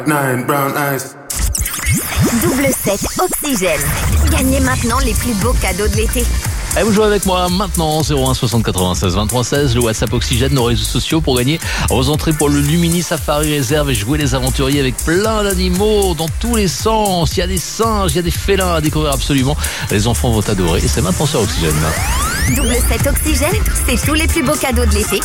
Nine brown eyes. Double 7 Oxygène. Gagnez maintenant les plus beaux cadeaux de l'été. Et vous jouez avec moi maintenant, 01 60 96 23 16, le WhatsApp Oxygène, nos réseaux sociaux pour gagner vos entrées pour le Lumini Safari Réserve et jouer les aventuriers avec plein d'animaux dans tous les sens. Il y a des singes, il y a des félins à découvrir absolument. Les enfants vont adorer et c'est maintenant sur Oxygène. Double 7 Oxygène, c'est tous les plus beaux cadeaux de l'été.